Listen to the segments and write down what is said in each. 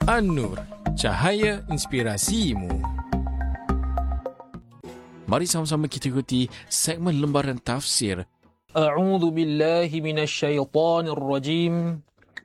An-Nur, cahaya inspirasimu. Mari sama-sama kita ikuti segmen lembaran tafsir. A'udzu billahi minasyaitonir rajim.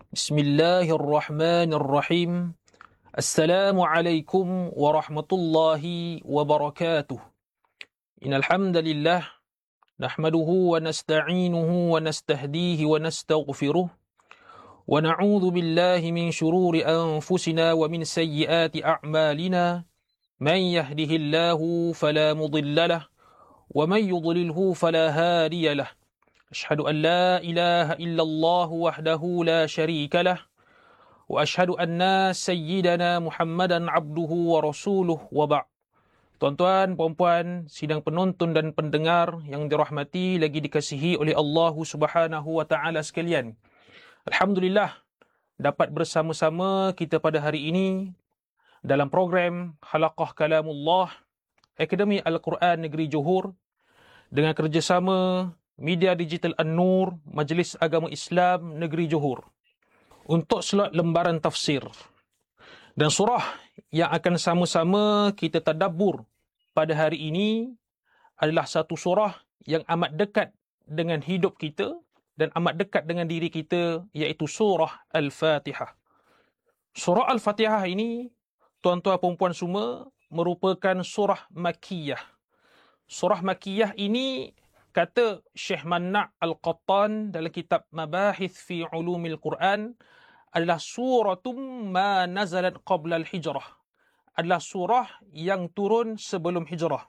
Bismillahirrahmanirrahim. Assalamualaikum warahmatullahi wabarakatuh. Innal hamdalillah nahmaduhu wa nasta'inuhu wa nastahdihi wa nastaghfiruh. Wa na'udzu billahi min shururi anfusina wa min sayyiati a'malina. Man yahdihillahu fala mudilla lahu wa man yudlilhu fala hadiya lahu. Ashhadu an la ilaha illallah wahdahu la syarika lah wa ashhadu anna sayyidana Muhammadan abduhu wa rasuluh wa ba'. Tuan-tuan, puan-puan, sidang penonton dan pendengar yang dirahmati lagi dikasihi oleh Allah Subhanahu wa taala sekalian. Alhamdulillah dapat bersama-sama kita pada hari ini dalam program Halaqah Kalamullah Akademi Al-Quran Negeri Johor dengan kerjasama Media Digital An-Nur Majlis Agama Islam Negeri Johor untuk slot lembaran tafsir. Dan surah yang akan sama-sama kita tadabbur pada hari ini adalah satu surah yang amat dekat dengan hidup kita dan amat dekat dengan diri kita, iaitu surah Al-Fatihah. Surah Al-Fatihah ini, tuan-tuan perempuan semua, merupakan surah Makkiyah. Surah Makkiyah ini, kata Syekh Manna' Al-Qattan dalam kitab Mabahith fi Ulumil Quran, adalah suratum ma nazalat qabla al-hijrah. Adalah surah yang turun sebelum hijrah.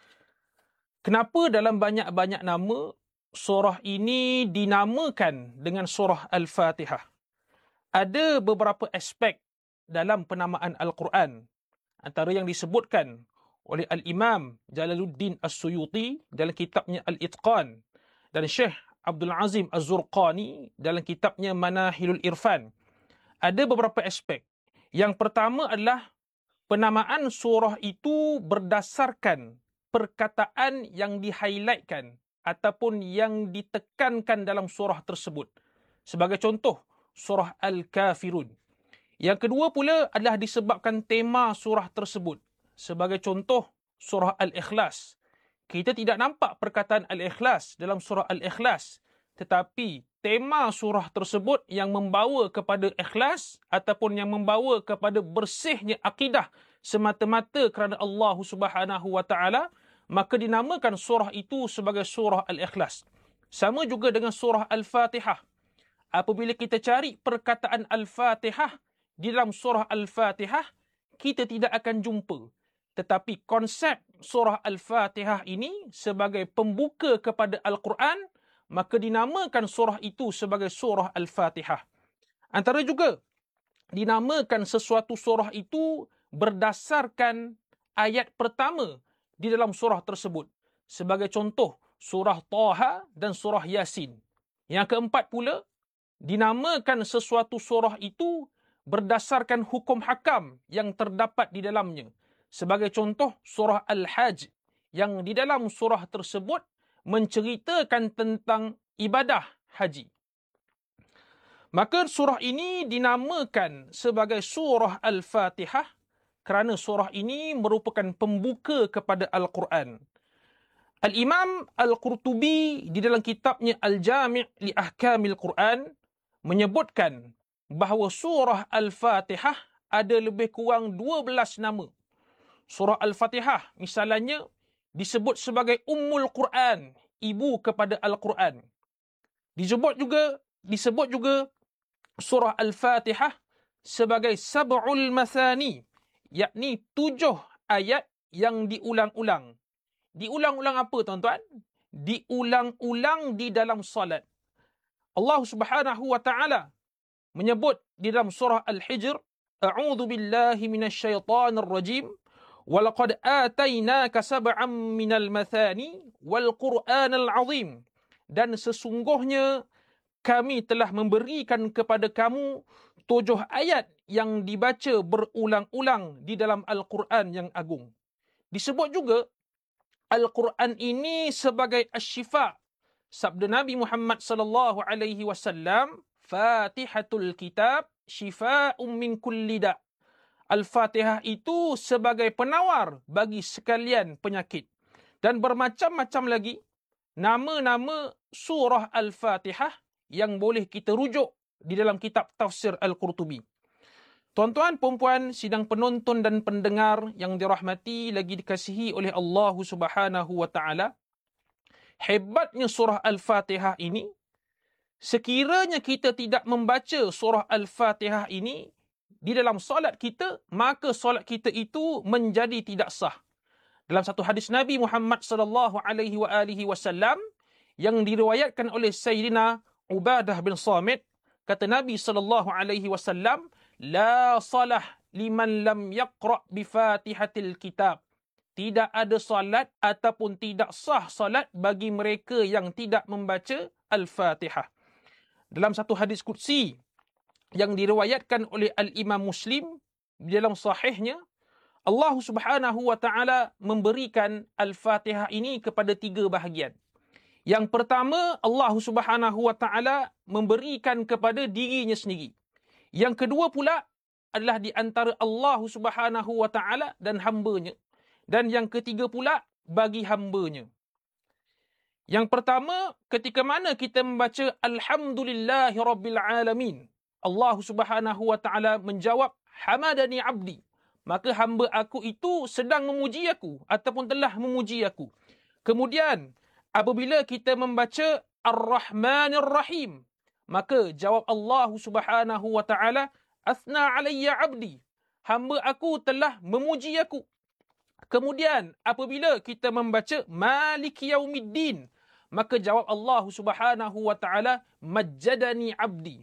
Kenapa dalam banyak-banyak nama, surah ini dinamakan dengan surah Al-Fatihah? Ada beberapa aspek dalam penamaan Al-Quran. Antara yang disebutkan oleh Al-Imam Jalaluddin As-Suyuti dalam kitabnya Al-Itqan dan Syekh Abdul Azim Az-Zurqani dalam kitabnya Manahilul Irfan. Ada beberapa aspek. Yang pertama adalah penamaan surah itu berdasarkan perkataan yang di-highlightkan ataupun yang ditekankan dalam surah tersebut. Sebagai contoh, surah Al-Kafirun. Yang kedua pula adalah disebabkan tema surah tersebut. Sebagai contoh, surah Al-Ikhlas. Kita tidak nampak perkataan Al-Ikhlas dalam surah Al-Ikhlas. Tetapi tema surah tersebut yang membawa kepada ikhlas ataupun yang membawa kepada bersihnya akidah semata-mata kerana Allah Subhanahu wa taala, maka dinamakan surah itu sebagai surah Al-Ikhlas. Sama juga dengan surah Al-Fatihah. Apabila kita cari perkataan Al-Fatihah di dalam surah Al-Fatihah, kita tidak akan jumpa. Tetapi konsep surah Al-Fatihah ini sebagai pembuka kepada Al-Quran, maka dinamakan surah itu sebagai surah Al-Fatihah. Antara juga dinamakan sesuatu surah itu berdasarkan ayat pertama di dalam surah tersebut. Sebagai contoh, surah Taha dan surah Yasin. Yang keempat pula, dinamakan sesuatu surah itu berdasarkan hukum hakam yang terdapat di dalamnya. Sebagai contoh, surah Al-Hajj, yang di dalam surah tersebut menceritakan tentang ibadah haji. Maka surah ini dinamakan sebagai surah Al-Fatihah kerana surah ini merupakan pembuka kepada Al-Quran. Al-Imam Al-Qurtubi di dalam kitabnya Al-Jami' li Ahkamil Quran menyebutkan bahawa surah Al-Fatihah ada lebih kurang 12 nama. Surah Al-Fatihah misalnya disebut sebagai Ummul Quran, ibu kepada Al-Quran. Disebut juga surah Al-Fatihah sebagai Sab'ul Mathani, yakni 7 ayat yang diulang-ulang. Diulang-ulang apa, tuan-tuan? Diulang-ulang di dalam salat. Allah Subhanahu wa taala menyebut di dalam surah Al-Hijr, A'udzu billahi minasyaitonir rajim, wa laqad atainaka sab'an minal mathani wal Qur'anal 'azim. Dan sesungguhnya kami telah memberikan kepada kamu 7 ayat yang dibaca berulang-ulang di dalam Al-Quran yang agung. Disebut juga Al-Quran ini sebagai asy-syifa. Sabda Nabi Muhammad sallallahu alaihi wasallam, Fatihatul Kitab syifa'un min kulli da'. Al-Fatihah itu sebagai penawar bagi sekalian penyakit. Dan bermacam-macam lagi nama-nama surah Al-Fatihah yang boleh kita rujuk di dalam kitab tafsir Al-Qurtubi. Tuan-tuan, perempuan, sidang penonton dan pendengar yang dirahmati lagi dikasihi oleh Allah Subhanahu wa taala. Hebatnya surah Al-Fatihah ini, sekiranya kita tidak membaca surah Al-Fatihah ini di dalam solat kita, maka solat kita itu menjadi tidak sah. Dalam satu hadis Nabi Muhammad sallallahu alaihi wasallam yang diriwayatkan oleh Sayyidina Ubadah bin Samit, kata Nabi sallallahu alaihi wasallam, la salah liman lam yaqra bi Fatihatil Kitab. Tidak ada salat ataupun tidak sah salat bagi mereka yang tidak membaca Al-Fatihah. Dalam satu hadis qudsi yang diriwayatkan oleh Al-Imam Muslim di dalam sahihnya, Allah Subhanahu wa taala memberikan Al-Fatihah ini kepada 3 bahagian. Yang pertama, Allah Subhanahu wa taala memberikan kepada dirinya sendiri. Yang kedua pula adalah di antara Allah Subhanahu wa taala dan hamba-Nya. Dan yang ketiga pula bagi hamba-Nya. Yang pertama, ketika mana kita membaca Alhamdulillahirabbil alamin, Allah Subhanahu wa taala menjawab, hamadani abdi. Maka hamba aku itu sedang memuji aku ataupun telah memuji aku. Kemudian apabila kita membaca Ar-Rahmanir Rahim, maka jawab Allah Subhanahu wa taala, athna alayya abdi. Hamba aku telah memuji aku. Kemudian apabila kita membaca Maliki Yaumiddin, maka jawab Allah Subhanahu wa taala, majjadani abdi.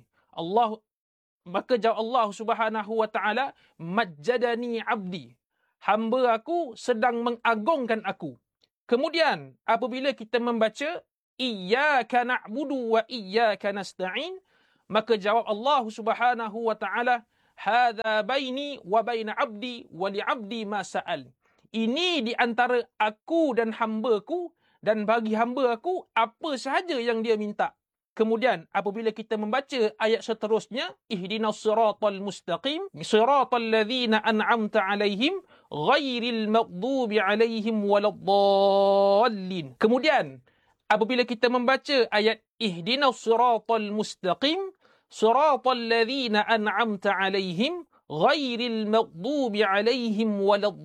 Maka jawab Allah Subhanahu wa taala, majjadani abdi. Hamba aku sedang mengagungkan aku. Kemudian apabila kita membaca iyyaka na'budu wa iyyaka nasta'in, maka jawab Allah Subhanahu wa taala, hadza baini wa baina abdi wa li abdi ma sa'al. Ini di antara aku dan hamba-Ku, dan bagi hamba aku apa sahaja yang dia minta. Kemudian apabila kita membaca ayat seterusnya, ihdinas siratal mustaqim, siratal ladzina an'amta alaihim, ghairil maghdubi alaihim waladdallin. Kemudian apabila kita membaca ayat ihdinas siratal mustaqim, siratal ladzina an'amta alaihim, ghairil maghdubi alaihim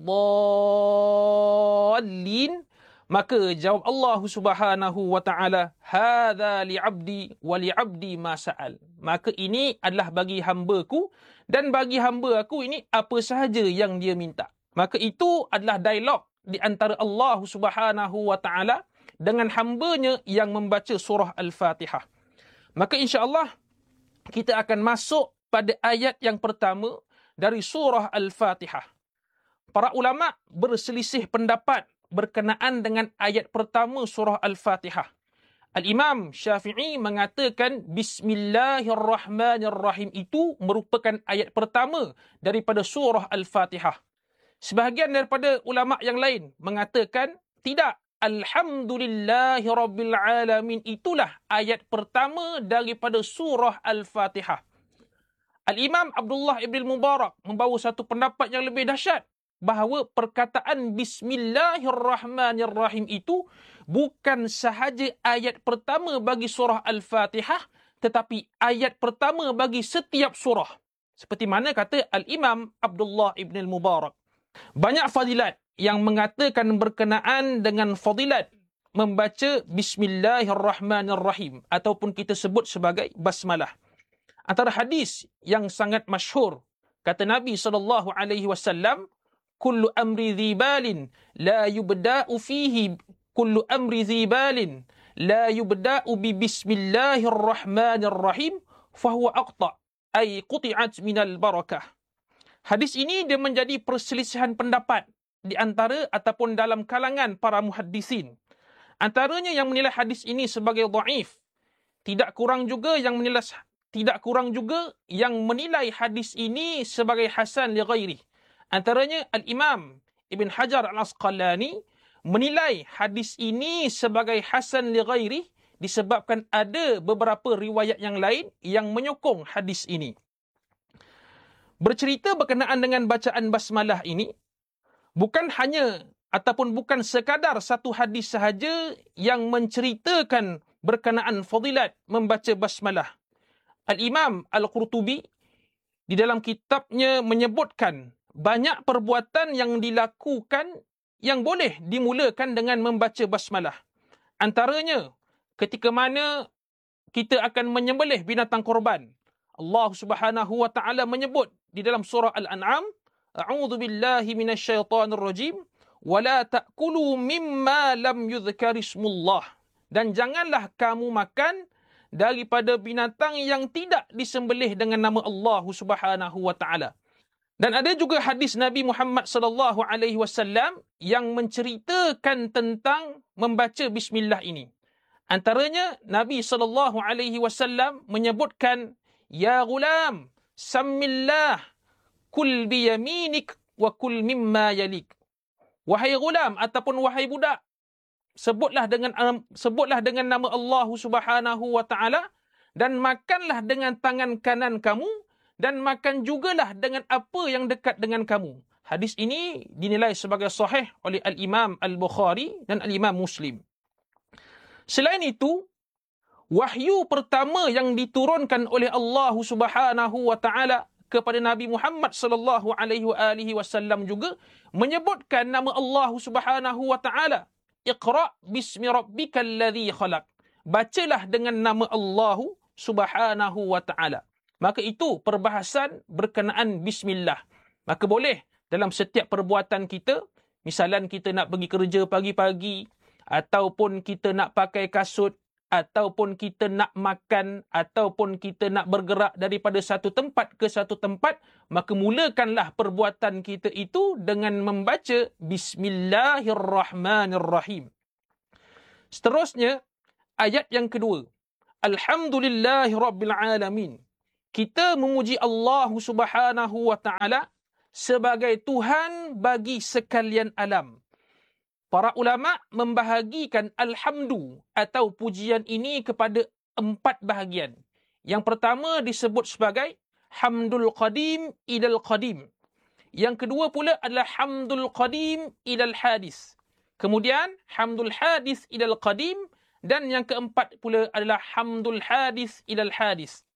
waladdallin, maka jawab Allah Subhanahu wa taala, hadza li'abdi wa li'abdi ma sa'al. Maka ini adalah bagi hamba-Ku, dan bagi hamba aku ini apa sahaja yang dia minta. Maka itu adalah dialog di antara Allah Subhanahu wa taala dengan hamba-Nya yang membaca surah Al-Fatihah. Maka insya-Allah kita akan masuk pada ayat yang pertama dari surah Al-Fatihah. Para ulama berselisih pendapat berkenaan dengan ayat pertama surah Al-Fatihah. Al-Imam Syafi'i mengatakan Bismillahirrahmanirrahim itu merupakan ayat pertama daripada surah Al-Fatihah. Sebahagian daripada ulama yang lain mengatakan tidak, Alhamdulillahirabbil alamin itulah ayat pertama daripada surah Al-Fatihah. Al-Imam Abdullah ibn Mubarak membawa satu pendapat yang lebih dahsyat, bahawa perkataan Bismillahirrahmanirrahim itu bukan sahaja ayat pertama bagi surah Al-Fatihah, tetapi ayat pertama bagi setiap surah. Seperti mana kata Al-Imam Abdullah ibn Mubarak. Banyak fadilat yang mengatakan berkenaan dengan fadilat membaca Bismillahirrahmanirrahim ataupun kita sebut sebagai basmalah. Antara hadis yang sangat masyhur, kata Nabi SAW, kullu amri dhibalin la yubda'u fihi kullu amri dhibalin la yubda'u bi bismillahirrahmanirrahim fahuwa aqta ay quti'at minal barakah. Hadis ini dia menjadi perselisihan pendapat di antara ataupun dalam kalangan para muhaddisin. Antaranya yang menilai hadis ini sebagai dhaif, tidak kurang juga yang menilai hadis ini sebagai hasan li ghairi. Antaranya Al-Imam Ibn Hajar Al-Asqalani menilai hadis ini sebagai hasan li ghairi disebabkan ada beberapa riwayat yang lain yang menyokong hadis ini. bercerita berkenaan dengan bacaan basmalah ini bukan hanya ataupun bukan sekadar satu hadis sahaja yang menceritakan berkenaan fadilat membaca basmalah. Al-Imam Al-Qurtubi di dalam kitabnya menyebutkan banyak perbuatan yang dilakukan yang boleh dimulakan dengan membaca basmalah. Antaranya, ketika mana kita akan menyembelih binatang korban, Allah Subhanahu wa taala menyebut di dalam surah Al-An'am, A'udzu billahi minasyaitonir rajim, wa la ta'kulu mimma lam yudhkar ismullah. Dan janganlah kamu makan daripada binatang yang tidak disembelih dengan nama Allah Subhanahu wa taala. Dan ada juga hadis Nabi Muhammad sallallahu alaihi wasallam yang menceritakan tentang membaca bismillah ini. Antaranya Nabi sallallahu alaihi wasallam menyebutkan, ya gulam sammillah kul bi yaminik wa kul mimma yalik. Wahai gulam ataupun wahai budak, sebutlah dengan nama Allah Subhanahu wa taala dan makanlah dengan tangan kanan kamu dan makan jugalah dengan apa yang dekat dengan kamu. Hadis ini dinilai sebagai sahih oleh Al-Imam Al-Bukhari dan Al-Imam Muslim. Selain itu, wahyu pertama yang diturunkan oleh Allah Subhanahu wa taala kepada Nabi Muhammad sallallahu alaihi wasallam juga menyebutkan nama Allah Subhanahu wa taala. Iqra bismi rabbikal ladzi khalaq. Bacalah dengan nama Allah Subhanahu wa taala. Maka itu perbahasan berkenaan bismillah. Maka boleh dalam setiap perbuatan kita, misalan kita nak pergi kerja pagi-pagi, ataupun kita nak pakai kasut, ataupun kita nak makan, ataupun kita nak bergerak daripada satu tempat ke satu tempat, maka mulakanlah perbuatan kita itu dengan membaca Bismillahirrahmanirrahim. Seterusnya, ayat yang kedua. Alhamdulillahirrabbilalamin. Kita memuji Allah Subhanahu wa taala sebagai Tuhan bagi sekalian alam. Para ulama membahagikan alhamdu atau pujian ini kepada 4 bahagian. Yang pertama disebut sebagai hamdul qadim ilal qadim. Yang kedua pula adalah hamdul qadim ilal hadis. Kemudian hamdul hadis ilal qadim, dan yang keempat pula adalah hamdul hadis ilal hadis.